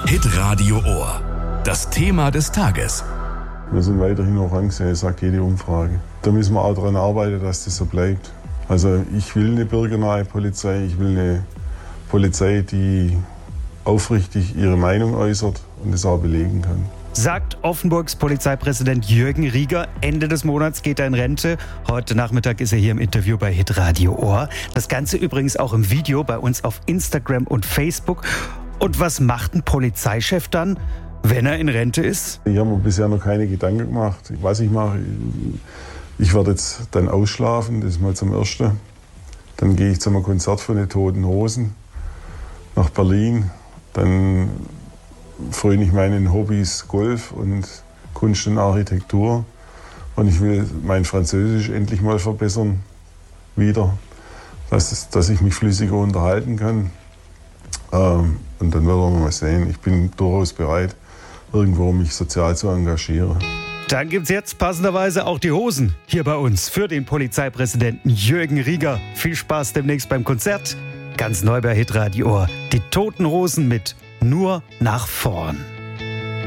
Hitradio Ohr. Das Thema des Tages. Wir sind weiterhin auch angesehen, sagt jede Umfrage. Da müssen wir auch daran arbeiten, dass das so bleibt. Also ich will eine bürgernahe Polizei, ich will eine Polizei, die aufrichtig ihre Meinung äußert und das auch belegen kann. Sagt Offenburgs Polizeipräsident Jürgen Rieger. Ende des Monats geht er in Rente. Heute Nachmittag ist er hier im Interview bei Hitradio Ohr. Das Ganze übrigens auch im Video bei uns auf Instagram und Facebook. Und was macht ein Polizeichef dann, wenn er in Rente ist? Ich habe mir bisher noch keine Gedanken gemacht, was ich mache. Ich werde jetzt dann ausschlafen, das ist mal zum Ersten. Dann gehe ich zu einem Konzert von den Toten Hosen nach Berlin. Dann fröne ich meinen Hobbys Golf und Kunst und Architektur. Und ich will mein Französisch endlich mal verbessern, wieder, dass ich mich flüssiger unterhalten kann. Und dann werden wir mal sehen. Ich bin durchaus bereit, irgendwo mich sozial zu engagieren. Dann gibt's jetzt passenderweise auch die Hosen hier bei uns für den Polizeipräsidenten Jürgen Rieger. Viel Spaß demnächst beim Konzert. Ganz neu bei Hitradio Ohr. Die Toten Hosen mit Nur nach vorn.